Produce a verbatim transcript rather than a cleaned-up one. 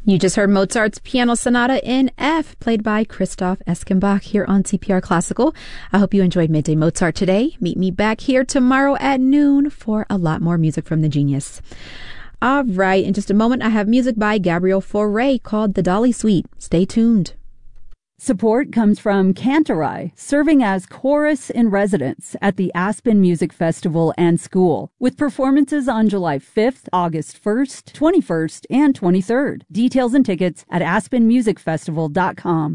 You just heard Mozart's Piano Sonata in F, played by Christoph Eschenbach here on C P R Classical. I hope you enjoyed Midday Mozart today. Meet me back here tomorrow at noon for a lot more music from the genius. All right, in just a moment, I have music by Gabriel Fauré called The Dolly Suite. Stay tuned. Support comes from Cantorai, serving as chorus in residence at the Aspen Music Festival and School, with performances on July fifth, August first, twenty-first, and twenty-third. Details and tickets at aspen music festival dot com.